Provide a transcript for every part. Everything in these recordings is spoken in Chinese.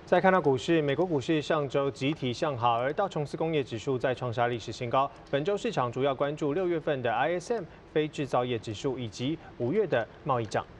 再看到股市，美国股市上周集体向好，而道琼斯工业指数再创下历史新高。本周市场主要关注6月份的 ISM 非制造业指数以及5月的贸易账。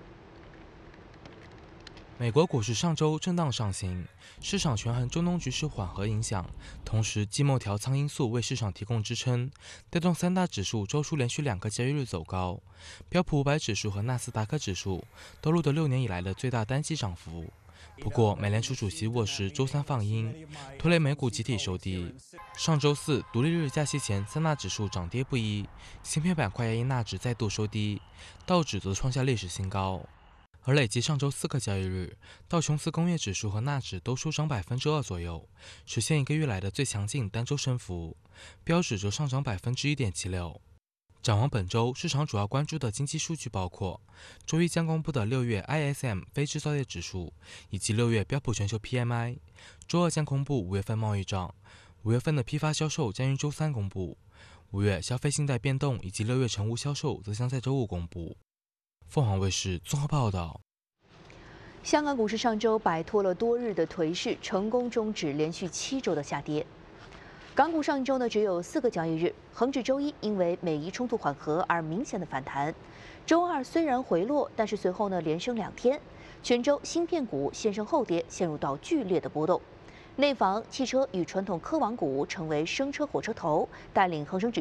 美国股市上周震荡上行，市场权衡中东局势缓和影响，同时季末调仓因素为市场提供支撑，带动三大指数周初连续2个交易日走高。标普500指数和纳斯达克指数都录得6年以来的最大单季涨幅。不过，美联储主席沃什周三放鹰，拖累美股集体收低。上周四独立日假期前，三大指数涨跌不一，芯片板块因纳指再度收低，道指则创下历史新高。而累计上周4个交易日，道琼斯工业指数和纳指都收涨2%左右，实现1个月来的最强劲单周升幅。标指则上涨1.76%。展望本周，市场主要关注的经济数据包括周一将公布的6月 ISM 非制造业指数，以及6月标普全球 PMI。周二将公布5月份贸易账，5月份的批发销售将于周三公布，5月消费信贷变动以及6月成屋销售则将在周五公布。凤凰卫视综合报道。 香港股市上周摆脱了多日的颓势，成功终止连续7周的下跌。港股上周只有4个交易日，恒指周一因为美伊冲突缓和而明显的反弹，周二虽然回落，但是随后连升2天。全周芯片股先升后跌，陷入到剧烈的波动。内房、汽车与传统科网股成为生车火车头，带领恒生指